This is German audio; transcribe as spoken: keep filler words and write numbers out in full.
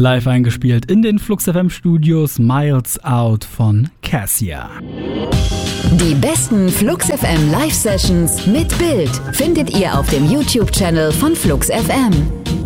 Live eingespielt in den Flux F M Studios Miles Out von Cassia. Die besten Flux F M Live Sessions mit Bild findet ihr auf dem YouTube-Channel von Flux F M.